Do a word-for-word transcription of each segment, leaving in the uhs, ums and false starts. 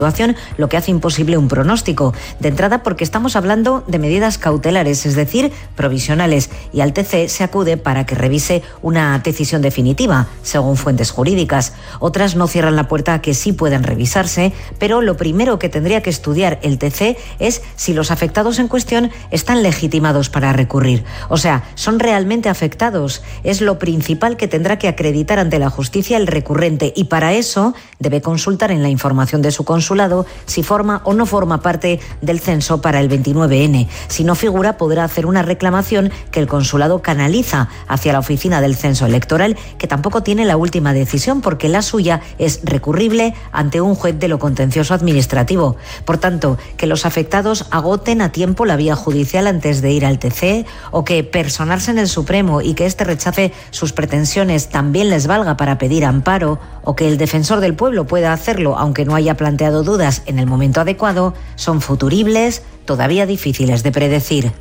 lo que hace imposible un pronóstico. De entrada, porque estamos hablando de medidas cautelares, es decir, provisionales, y al T C se acude para que revise una decisión definitiva, según fuentes jurídicas. Otras no cierran la puerta a que sí puedan revisarse, pero lo primero que tendría que estudiar el T C es si los afectados en cuestión están legitimados para recurrir. O sea, ¿son realmente afectados? Es lo principal que tendrá que acreditar ante la justicia el recurrente, y para eso debe consultar en la información de su consulado si forma o no forma parte del censo para el veintinueve ene. Si no figura, podrá hacer una reclamación que el consulado canaliza hacia la oficina del censo electoral, que tampoco tiene la última decisión porque la suya es recurrible ante un juez de lo contencioso administrativo. Por tanto, que los afectados agoten a tiempo la vía judicial antes de ir al T C, o que personarse en el Supremo y que éste rechace sus pretensiones también les valga para pedir amparo, o que el defensor del pueblo pueda hacerlo aunque no haya planteado dudas en el momento adecuado, son futuribles, todavía difíciles de predecir.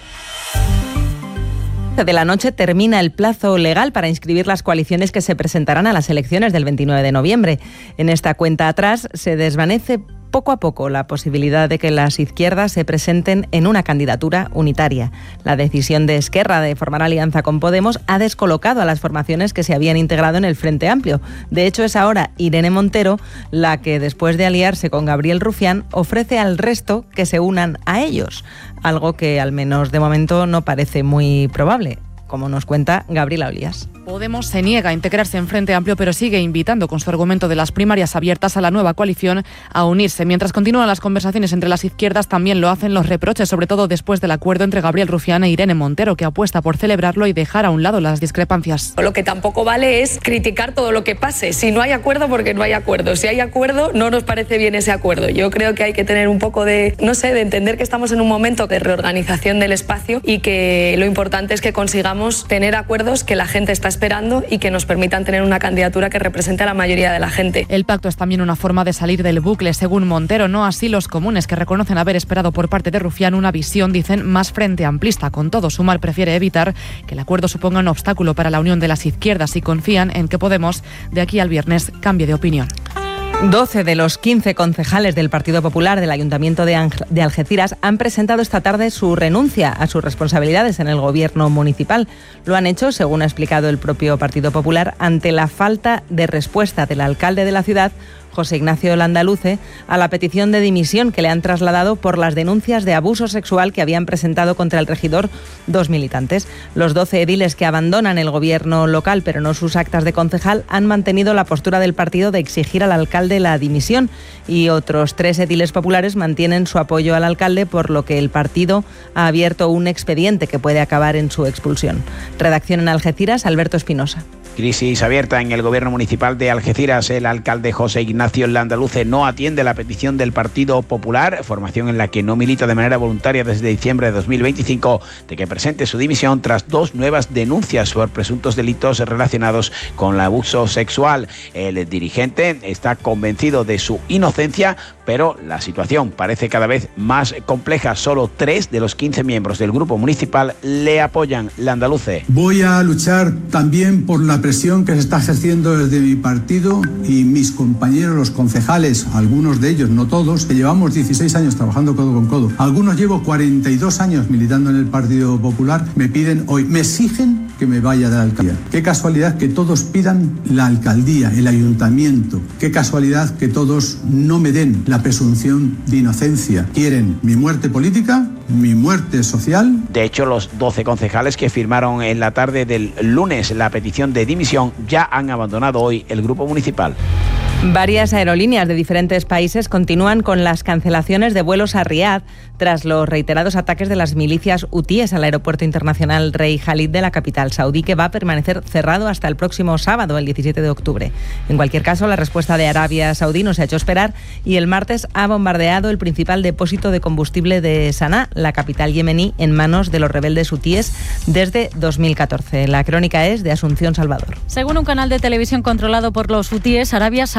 De la noche termina el plazo legal para inscribir las coaliciones que se presentarán a las elecciones del veintinueve de noviembre. En esta cuenta atrás se desvanece poco a poco la posibilidad de que las izquierdas se presenten en una candidatura unitaria. La decisión de Esquerra de formar alianza con Podemos ha descolocado a las formaciones que se habían integrado en el Frente Amplio. De hecho, es ahora Irene Montero la que, después de aliarse con Gabriel Rufián, ofrece al resto que se unan a ellos, algo que al menos de momento no parece muy probable, como nos cuenta Gabriela Olías. Podemos se niega a integrarse en Frente Amplio, pero sigue invitando con su argumento de las primarias abiertas a la nueva coalición a unirse. Mientras continúan las conversaciones entre las izquierdas, también lo hacen los reproches, sobre todo después del acuerdo entre Gabriel Rufián e Irene Montero, que apuesta por celebrarlo y dejar a un lado las discrepancias. Lo que tampoco vale es criticar todo lo que pase. Si no hay acuerdo, porque no hay acuerdo. Si hay acuerdo, no nos parece bien ese acuerdo. Yo creo que hay que tener un poco de, no sé, de entender que estamos en un momento de reorganización del espacio y que lo importante es que consigamos tener acuerdos que la gente está esperando y que nos permitan tener una candidatura que represente a la mayoría de la gente. El pacto es también una forma de salir del bucle, según Montero, no así los comunes, que reconocen haber esperado por parte de Rufián una visión, dicen, más frente amplista. Con todo, Sumar prefiere evitar que el acuerdo suponga un obstáculo para la unión de las izquierdas y confían en que Podemos, de aquí al viernes, cambie de opinión. doce de los quince concejales del Partido Popular del Ayuntamiento de, Ange- de Algeciras han presentado esta tarde su renuncia a sus responsabilidades en el gobierno municipal. Lo han hecho, según ha explicado el propio Partido Popular, ante la falta de respuesta del alcalde de la ciudad, José Ignacio Landaluce, a la petición de dimisión que le han trasladado por las denuncias de abuso sexual que habían presentado contra el regidor dos militantes. Los doce ediles que abandonan el gobierno local, pero no sus actas de concejal, han mantenido la postura del partido de exigir al alcalde la dimisión, y otros tres ediles populares mantienen su apoyo al alcalde, por lo que el partido ha abierto un expediente que puede acabar en su expulsión. Redacción en Algeciras, Alberto Espinosa. Crisis abierta en el gobierno municipal de Algeciras. El alcalde José Ignacio Landaluce no atiende la petición del Partido Popular, formación en la que no milita de manera voluntaria desde diciembre de dos mil veinticinco, de que presente su dimisión tras dos nuevas denuncias por presuntos delitos relacionados con el abuso sexual. El dirigente está convencido de su inocencia, pero la situación parece cada vez más compleja. Solo tres de los quince miembros del grupo municipal le apoyan. Landaluce. Voy a luchar también por la presión que se está ejerciendo desde mi partido y mis compañeros, los concejales, algunos de ellos, no todos, que llevamos dieciséis años trabajando codo con codo. Algunos llevo cuarenta y dos años militando en el Partido Popular. Me piden hoy, me exigen que me vaya de la alcaldía. Qué casualidad que todos pidan la alcaldía, el ayuntamiento. Qué casualidad que todos no me den la presunción de inocencia. Quieren mi muerte política, mi muerte social. De hecho, los doce concejales que firmaron en la tarde del lunes la petición de dimisión ya han abandonado hoy el grupo municipal. Varias aerolíneas de diferentes países continúan con las cancelaciones de vuelos a Riad tras los reiterados ataques de las milicias hutíes al aeropuerto internacional Rey Khalid de la capital saudí, que va a permanecer cerrado hasta el próximo sábado, el diecisiete de octubre. En cualquier caso, la respuesta de Arabia Saudí no se ha hecho esperar y el martes ha bombardeado el principal depósito de combustible de Sanaa, la capital yemení, en manos de los rebeldes hutíes desde dos mil catorce. La crónica es de Asunción Salvador. Según un canal de televisión controlado por los hutíes, Arabia Saudí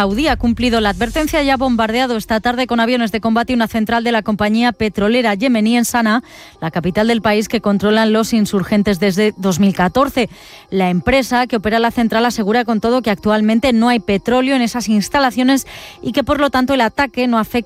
saudí ha cumplido la advertencia y ha bombardeado esta tarde con aviones de combate una central de la compañía petrolera yemení en Sanaa, la capital del país que controlan los insurgentes desde dos mil catorce. La empresa que opera la central asegura con todo que actualmente no hay petróleo en esas instalaciones y que por lo tanto el ataque no afecta